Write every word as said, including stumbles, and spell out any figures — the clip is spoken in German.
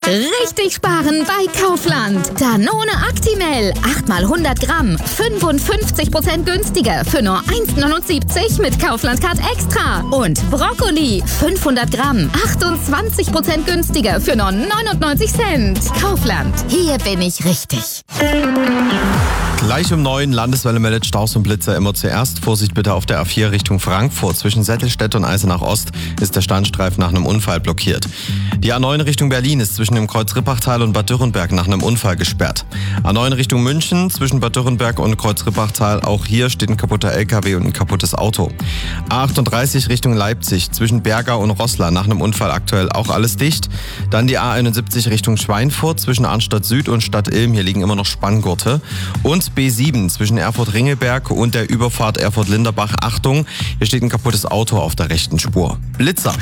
Richtig sparen bei Kaufland. Danone Actimel. acht mal hundert Gramm. fünfundfünfzig Prozent günstiger für nur eins neunundsiebzig mit Kaufland Card Extra. Und Brokkoli. fünfhundert Gramm. achtundzwanzig Prozent günstiger für nur neunundneunzig Cent. Kaufland. Hier bin ich richtig. Gleich um neun, Landeswelle meldet Staus und Blitzer immer zuerst. Vorsicht bitte auf der A vier Richtung Frankfurt. Zwischen Sättelstedt und Eisenach Ost ist der Standstreifen nach einem Unfall blockiert. Die A neun Richtung Berlin ist zwischen dem Kreuz Rippachtal und Bad Dürrenberg nach einem Unfall gesperrt. A neun Richtung München zwischen Bad Dürrenberg und Kreuz Rippachtal. Auch hier steht ein kaputter L K W und ein kaputtes Auto. A achtunddreißig Richtung Leipzig zwischen Bergau und Roßla nach einem Unfall aktuell auch alles dicht. Dann die A einundsiebzig Richtung Schweinfurt zwischen Arnstadt Süd und Stadt Ilm. Hier liegen immer noch Spanngurte. Und B sieben zwischen Erfurt-Ringelberg und der Überfahrt Erfurt-Linderbach. Achtung, hier steht ein kaputtes Auto auf der rechten Spur. Blitzer.